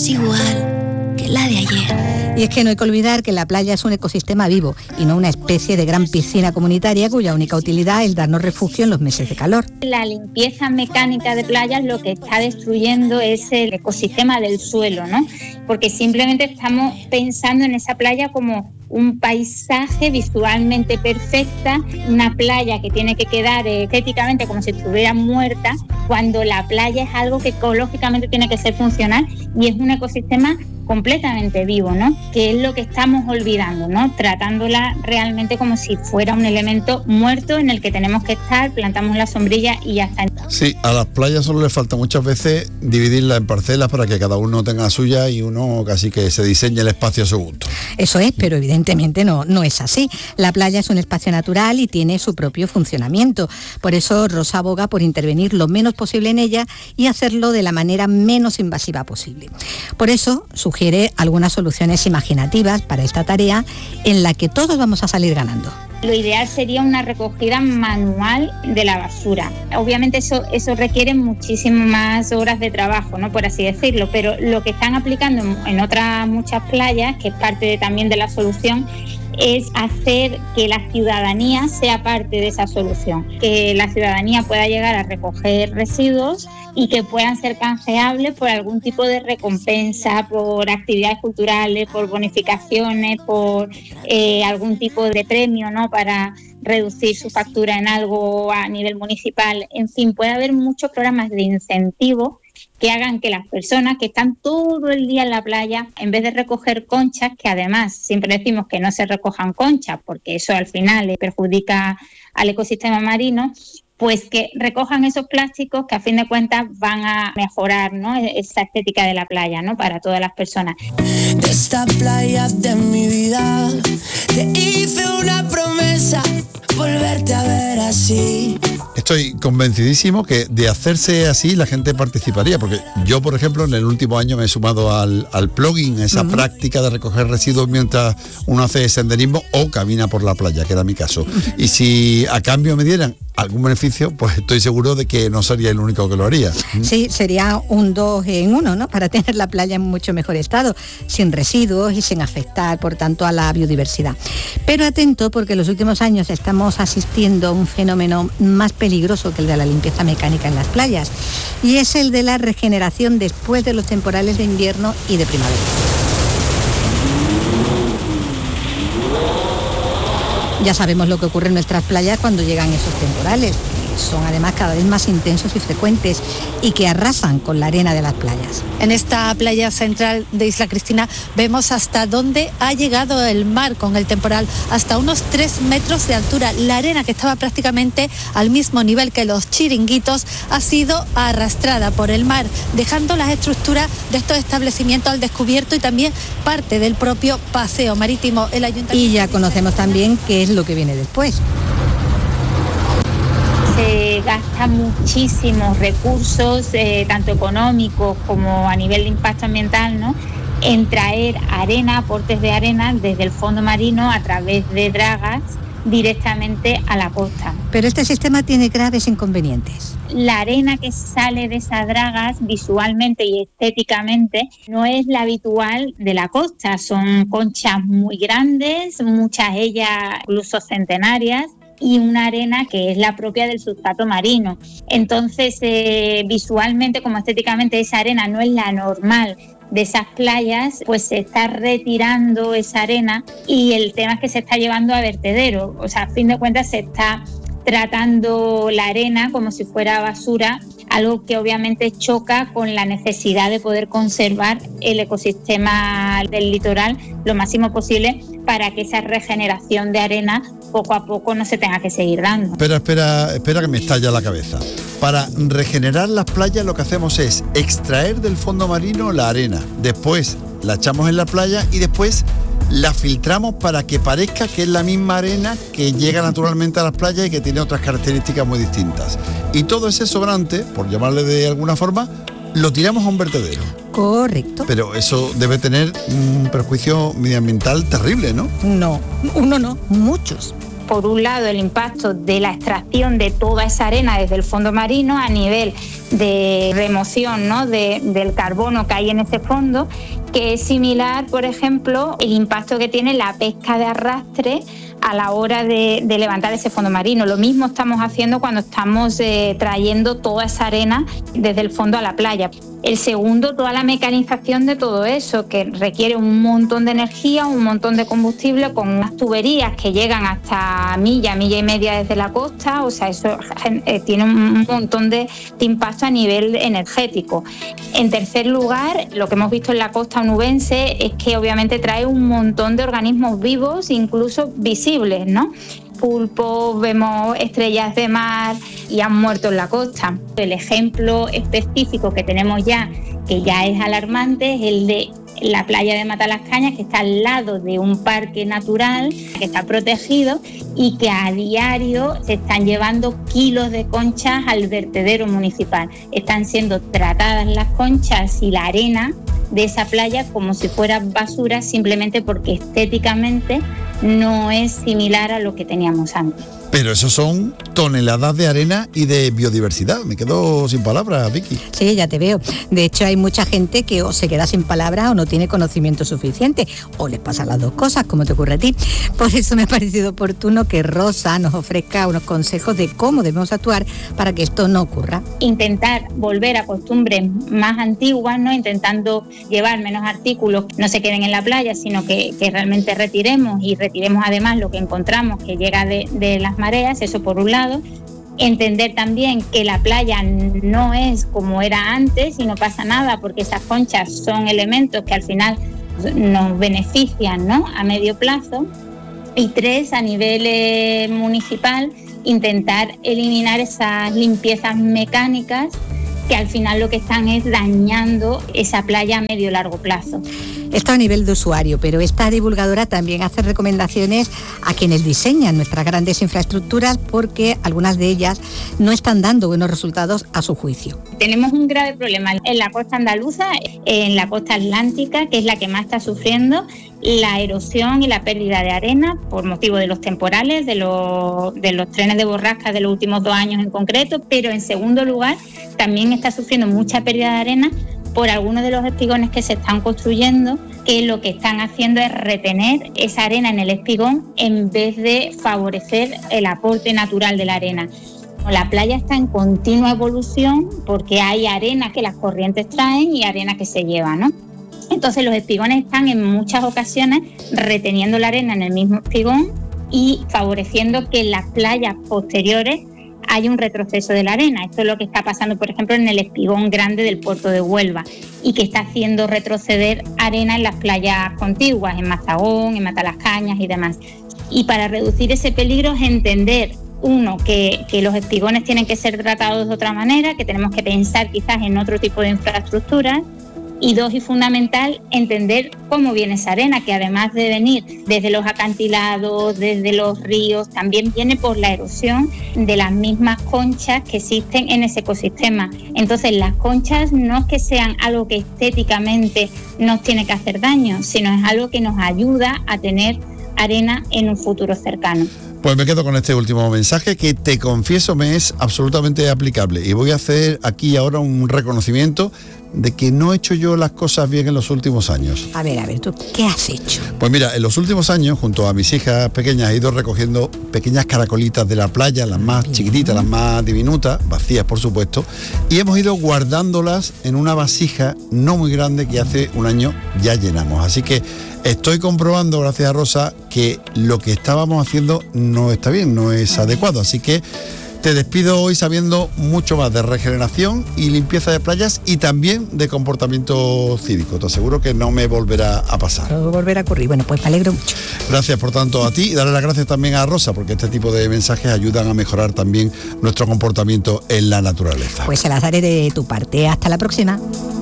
es igual que la de ayer. Y es que no hay que olvidar que la playa es un ecosistema vivo y no una especie de gran piscina comunitaria cuya única utilidad es darnos refugio en los meses de calor. La limpieza mecánica de playas lo que está destruyendo es el ecosistema del suelo, ¿no? Porque simplemente estamos pensando en esa playa como un paisaje visualmente perfecta, una playa que tiene que quedar estéticamente como si estuviera muerta, cuando la playa es algo que ecológicamente tiene que ser funcional y es un ecosistema completamente vivo, ¿no? Que es lo que estamos olvidando, ¿no? Tratándola realmente como si fuera un elemento muerto en el que tenemos que estar, plantamos la sombrilla y ya está. Sí, a las playas solo le falta muchas veces dividirlas en parcelas para que cada uno tenga la suya y uno casi que se diseñe el espacio a su gusto. Eso es, pero evidentemente no es así. La playa es un espacio natural y tiene su propio funcionamiento. Por eso Rosa aboga por intervenir lo menos posible en ella y hacerlo de la manera menos invasiva posible. Por eso sugiere algunas soluciones imaginativas para esta tarea en la que todos vamos a salir ganando. Lo ideal sería una recogida manual de la basura. Obviamente eso requiere muchísimas más horas de trabajo, ¿no? Por así decirlo, pero lo que están aplicando en otras muchas playas, que es parte también de la solución, es hacer que la ciudadanía sea parte de esa solución, que la ciudadanía pueda llegar a recoger residuos y que puedan ser canjeables por algún tipo de recompensa, por actividades culturales, por bonificaciones, por algún tipo de premio, ¿no? Para reducir su factura en algo a nivel municipal. En fin, puede haber muchos programas de incentivo que hagan que las personas que están todo el día en la playa, en vez de recoger conchas, que además siempre decimos que no se recojan conchas porque eso al final le perjudica al ecosistema marino, pues que recojan esos plásticos que a fin de cuentas van a mejorar, ¿no? Esa estética de la playa, ¿no? Para todas las personas. De esta playa de mi vida te hice una promesa, volverte a ver así. Estoy convencidísimo que de hacerse así la gente participaría, porque yo, por ejemplo, en el último año me he sumado al plugging, a esa práctica de recoger residuos mientras uno hace senderismo o camina por la playa, que era mi caso. Y si a cambio me dieran algún beneficio, pues estoy seguro de que no sería el único que lo haría. Sí, sería un 2 en 1, ¿no? Para tener la playa en mucho mejor estado, sin residuos y sin afectar, por tanto, a la biodiversidad. Pero atento, porque en los últimos años estamos asistiendo a un fenómeno más peligroso que el de la limpieza mecánica en las playas, y es el de la regeneración después de los temporales de invierno y de primavera. Ya sabemos lo que ocurre en nuestras playas cuando llegan esos temporales, que son además cada vez más intensos y frecuentes y que arrasan con la arena de las playas. En esta playa central de Isla Cristina vemos hasta dónde ha llegado el mar con el temporal, hasta unos 3 metros de altura. La arena, que estaba prácticamente al mismo nivel que los chiringuitos, ha sido arrastrada por el mar, dejando las estructuras de estos establecimientos al descubierto y también parte del propio paseo marítimo. El ayuntamiento... Y ya conocemos también qué es lo que viene después. Se gasta muchísimos recursos, tanto económicos como a nivel de impacto ambiental, ¿no? En traer arena, aportes de arena desde el fondo marino a través de dragas directamente a la costa. Pero este sistema tiene graves inconvenientes. La arena que sale de esas dragas visualmente y estéticamente no es la habitual de la costa. Son conchas muy grandes, muchas ellas incluso centenarias, y una arena que es la propia del sustrato marino. Entonces, visualmente como estéticamente esa arena no es la normal de esas playas, pues se está retirando esa arena y el tema es que se está llevando a vertedero. O sea, a fin de cuentas se está tratando la arena como si fuera basura, algo que obviamente choca con la necesidad de poder conservar el ecosistema del litoral lo máximo posible para que esa regeneración de arena poco a poco no se tenga que seguir dando. Espera que me estalla la cabeza. Para regenerar las playas lo que hacemos es extraer del fondo marino la arena, después la echamos en la playa y después la filtramos para que parezca que es la misma arena que llega naturalmente a las playas y que tiene otras características muy distintas. Y todo ese sobrante, por llamarle de alguna forma, lo tiramos a un vertedero. Correcto. Pero eso debe tener un perjuicio medioambiental terrible, ¿no? No, uno no, muchos. por un lado, el impacto de la extracción de toda esa arena desde el fondo marino a nivel de remoción, ¿no?, del carbono que hay en ese fondo, que es similar, por ejemplo, el impacto que tiene la pesca de arrastre a la hora de levantar ese fondo marino. Lo mismo estamos haciendo cuando estamos trayendo toda esa arena desde el fondo a la playa. El segundo, toda la mecanización de todo eso, que requiere un montón de energía, un montón de combustible, con unas tuberías que llegan hasta milla y media desde la costa. O sea, eso tiene un montón de impacto a nivel energético. En tercer lugar, lo que hemos visto en la costa onubense es que obviamente trae un montón de organismos vivos, incluso visibles, ¿no? Pulpos, vemos estrellas de mar y han muerto en la costa. El ejemplo específico que tenemos ya, que ya es alarmante, es el de la playa de Matalascañas, que está al lado de un parque natural que está protegido y que a diario se están llevando kilos de conchas al vertedero municipal. Están siendo tratadas las conchas y la arena de esa playa como si fuera basura, simplemente porque estéticamente no es similar a lo que teníamos antes. Pero eso son toneladas de arena y de biodiversidad. Me quedo sin palabras, Vicky. Sí, ya te veo. De hecho, hay mucha gente que o se queda sin palabras o no tiene conocimiento suficiente, o les pasan las dos cosas, como te ocurre a ti. Por eso me ha parecido oportuno que Rosa nos ofrezca unos consejos de cómo debemos actuar para que esto no ocurra. Intentar volver a costumbres más antiguas, ¿no?, intentando llevar menos artículos que no se queden en la playa, sino que realmente retiremos además lo que encontramos que llega de las mareas, eso por un lado. Entender también que la playa no es como era antes y no pasa nada, porque esas conchas son elementos que al final nos benefician, ¿no?, a medio plazo. Y tres, a nivel municipal, intentar eliminar esas limpiezas mecánicas que al final lo que están es dañando esa playa a medio largo plazo. Esto a nivel de usuario, pero esta divulgadora también hace recomendaciones a quienes diseñan nuestras grandes infraestructuras, porque algunas de ellas no están dando buenos resultados a su juicio. Tenemos un grave problema en la costa andaluza, en la costa atlántica, que es la que más está sufriendo la erosión y la pérdida de arena por motivo de los temporales, de los trenes de borrasca de los últimos 2 años en concreto, pero en segundo lugar también está sufriendo mucha pérdida de arena por algunos de los espigones que se están construyendo, que lo que están haciendo es retener esa arena en el espigón en vez de favorecer el aporte natural de la arena. La playa está en continua evolución porque hay arena que las corrientes traen y arena que se lleva, ¿no? Entonces los espigones están en muchas ocasiones reteniendo la arena en el mismo espigón y favoreciendo que en las playas posteriores hay un retroceso de la arena. Esto es lo que está pasando, por ejemplo, en el espigón grande del puerto de Huelva y que está haciendo retroceder arena en las playas contiguas, en Mazagón, en Matalascañas y demás. Y para reducir ese peligro es entender, uno, que los espigones tienen que ser tratados de otra manera, que tenemos que pensar quizás en otro tipo de infraestructuras. Y dos, y fundamental, entender cómo viene esa arena, que además de venir desde los acantilados, desde los ríos, también viene por la erosión de las mismas conchas que existen en ese ecosistema. Entonces las conchas no es que sean algo que estéticamente nos tiene que hacer daño, sino es algo que nos ayuda a tener arena en un futuro cercano. Pues me quedo con este último mensaje que, te confieso, me es absolutamente aplicable, y voy a hacer aquí ahora un reconocimiento de que no he hecho yo las cosas bien en los últimos años. A ver, ¿tú qué has hecho? Pues mira, en los últimos años, junto a mis hijas pequeñas, he ido recogiendo pequeñas caracolitas de la playa, las más chiquititas, las más diminutas, vacías por supuesto, y hemos ido guardándolas en una vasija no muy grande que hace un año ya llenamos. Así que estoy comprobando, gracias a Rosa, que lo que estábamos haciendo no está bien, no es adecuado. Así que te despido hoy sabiendo mucho más de regeneración y limpieza de playas y también de comportamiento cívico. Te aseguro que no me volverá a pasar. No volverá a ocurrir. Bueno, pues me alegro mucho. Gracias por tanto a ti, y darle las gracias también a Rosa, porque este tipo de mensajes ayudan a mejorar también nuestro comportamiento en la naturaleza. Pues se las daré de tu parte. Hasta la próxima.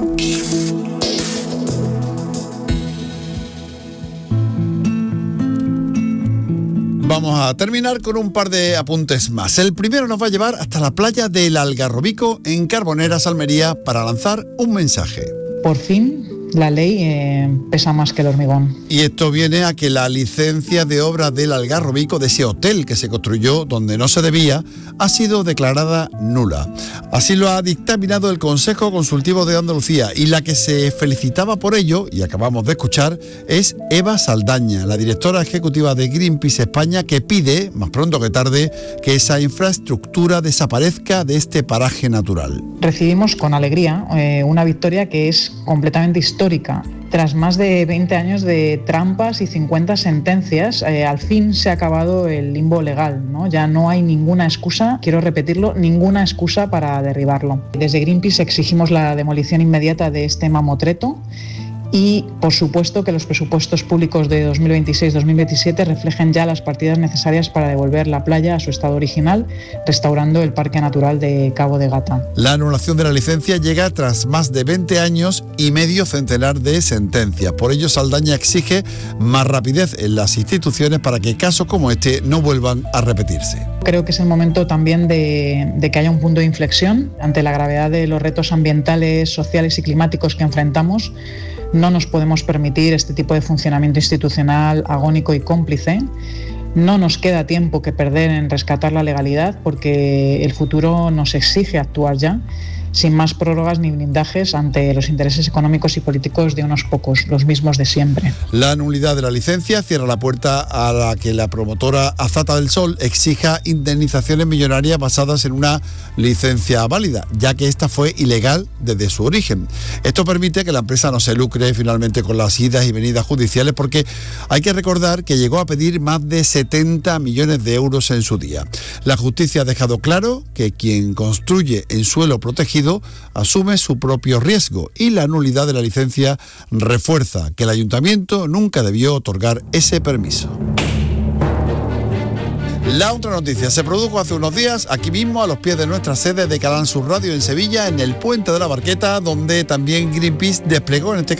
Vamos a terminar con un par de apuntes más. El primero nos va a llevar hasta la playa del Algarrobico, en Carboneras, Almería, para lanzar un mensaje. Por fin la ley pesa más que el hormigón. Y esto viene a que la licencia de obra del Algarrobico, de ese hotel que se construyó donde no se debía, ha sido declarada nula. Así lo ha dictaminado el Consejo Consultivo de Andalucía, y la que se felicitaba por ello, y acabamos de escuchar, es Eva Saldaña, la directora ejecutiva de Greenpeace España, que pide, más pronto que tarde, que esa infraestructura desaparezca de este paraje natural. Recibimos con alegría una victoria que es completamente histórica. Tras más de 20 años de trampas y 50 sentencias, al fin se ha acabado el limbo legal, ¿no? Ya no hay ninguna excusa, quiero repetirlo, ninguna excusa para derribarlo. Desde Greenpeace exigimos la demolición inmediata de este mamotreto y, por supuesto, que los presupuestos públicos de 2026-2027 reflejen ya las partidas necesarias para devolver la playa a su estado original, restaurando el Parque Natural de Cabo de Gata. La anulación de la licencia llega tras más de 20 años y medio centenar de sentencias. Por ello, Saldaña exige más rapidez en las instituciones para que casos como este no vuelvan a repetirse. Creo que es el momento también de que haya un punto de inflexión ante la gravedad de los retos ambientales, sociales y climáticos que enfrentamos. No nos podemos permitir este tipo de funcionamiento institucional agónico y cómplice. No nos queda tiempo que perder en rescatar la legalidad, porque el futuro nos exige actuar ya, sin más prórrogas ni blindajes ante los intereses económicos y políticos de unos pocos, los mismos de siempre. La nulidad de la licencia cierra la puerta a la que la promotora Azata del Sol exija indemnizaciones millonarias basadas en una licencia válida, ya que esta fue ilegal desde su origen. Esto permite que la empresa no se lucre finalmente con las idas y venidas judiciales, porque hay que recordar que llegó a pedir más de 70 millones de euros en su día. La justicia ha dejado claro que quien construye en suelo protegido asume su propio riesgo, y la nulidad de la licencia refuerza que el ayuntamiento nunca debió otorgar ese permiso. La otra noticia se produjo hace unos días aquí mismo, a los pies de nuestra sede de Canal Sur Radio en Sevilla, en el Puente de la Barqueta, donde también Greenpeace desplegó en este caso